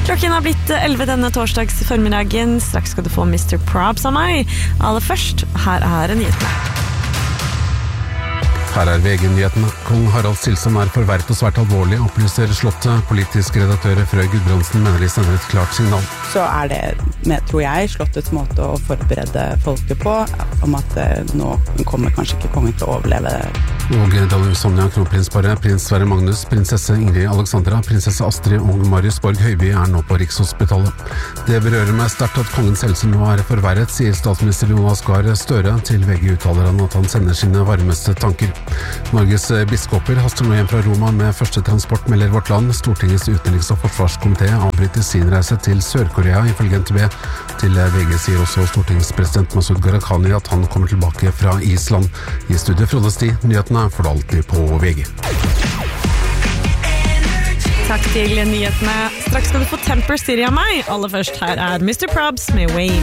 Klokken har blitt 11 denne torsdags formiddagen. Straks skal du få Mr. Probs av meg. Aller først, her nyhetene. Her VG-nyhetene. Kong Harald Silsen forverret og svært alvorlig, opplyser Slottet. Politisk redaktør Frøy Gudbrandsen mener de sender et klart signal. Så det, tror jeg, Slottets måte å forberede folket på, om at nå kommer kanskje ikke kongen til å overleve. Og Dronning Sonja, kronprinsparet, prins Sverre Magnus, prinsesse Ingrid Alexandra, prinsesse Astrid og Marius Borg Høiby nå på Rikshospitalet. Det berører meg sterkt at kongens helse nå forverret, sier statsminister Jonas Gahr Støre. Til VG uttaler han at han sender sine varmeste tanker. Norges biskoper haster nå hjem fra Roma med første transport, melder Vårt Land. Stortingets utenriks- og forsvarskomité avbryter sin reise til Sør-Korea, ifølge NTB. Til VG sier også stortingspresident Masud Gharahkhani at han kommer tilbake fra Island. I studio Frode Sti, nyhetene får du alltid på VG. Takk til nyhetene. Straks skal du få Temper City av meg. Aller først, her Mr. Probs med Wave.